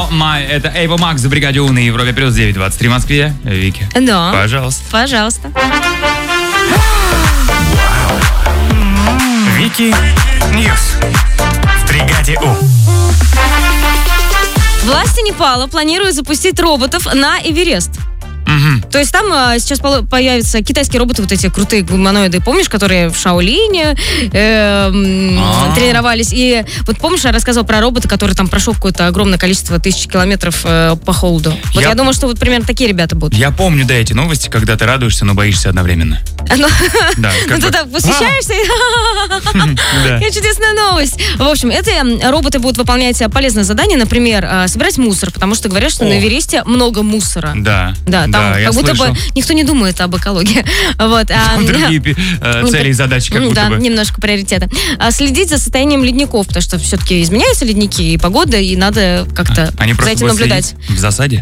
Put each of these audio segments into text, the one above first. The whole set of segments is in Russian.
Это Эйва Макс в бригаде У на Европе плюс 9:23 в Москве. Вики. Да. Пожалуйста. Пожалуйста. Вики Ньюс в бригаде У. Власти Непала планируют запустить роботов на Эверест. То есть там сейчас появятся китайские роботы, вот эти крутые гуманоиды, помнишь, которые в Шаолине тренировались. И вот помнишь, я рассказывала про робота, который там прошел какое-то огромное количество тысяч километров по холоду. Вот я думаю, что вот примерно такие ребята будут. Я помню, да, эти новости, когда ты радуешься, но боишься одновременно. Да, ну ты так восхищаешься. Какая чудесная новость. В общем, эти роботы будут выполнять полезное задание, например, собирать мусор, потому что говорят, что на Эвересте много мусора. Да. Там как будто бы никто не думает об экологии. Вот. Другие цели и задачи как будто бы. Да, немножко приоритеты. Следить за состоянием ледников, потому что все-таки изменяются ледники и погода, и надо как-то за этим наблюдать. В засаде?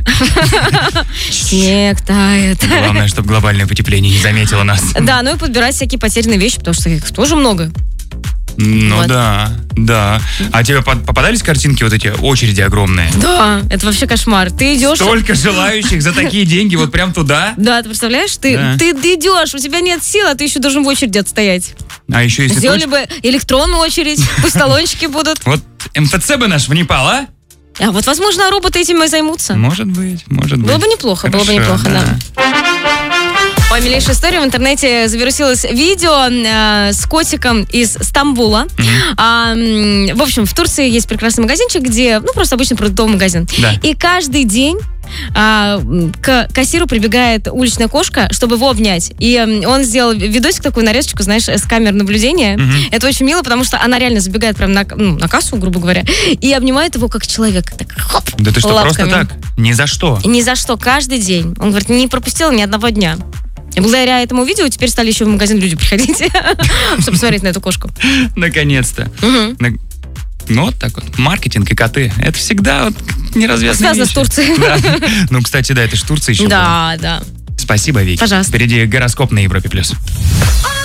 Снег тает. Главное, чтобы глобальное потепление не заметило нас. Да, ну и подбирать всякие потерянные вещи, потому что их тоже много. Ну вот. Да. А тебе попадались картинки вот эти, очереди огромные? Да, это вообще кошмар. Ты идешь... Столько желающих за такие деньги вот прям туда? Да, ты представляешь, ты идешь, у тебя нет сил, а ты еще должен в очереди отстоять. А еще если... Сделали бы электронную очередь, пусть талончики будут. Вот МФЦ бы наш в Непал, а? А вот, возможно, роботы этим и займутся. Может быть. Было бы неплохо, да. Ой, милейшая история. В интернете завирусилось видео с котиком из Стамбула. В общем, в Турции есть прекрасный магазинчик, где, просто обычный продуктовый магазин. Да. И каждый день к кассиру прибегает уличная кошка, чтобы его обнять. И он сделал видосик, такую нарезочку, знаешь, с камер наблюдения. Это очень мило, потому что она реально забегает прям на кассу, грубо говоря, и обнимает его как человек. Так, хоп, да ты что, лапками. просто так? Ни за что? Ни за что, каждый день. Он говорит, не пропустила ни одного дня. И благодаря этому видео теперь стали еще в магазин люди приходить, чтобы смотреть на эту кошку. Наконец-то. Ну, вот так вот. Маркетинг и коты. Это всегда вот неразвязанные связано вещи. с Турцией. Да. Ну, кстати, да, это же Турция еще. Да. Спасибо, Вики. Пожалуйста. Впереди гороскоп на Европе+.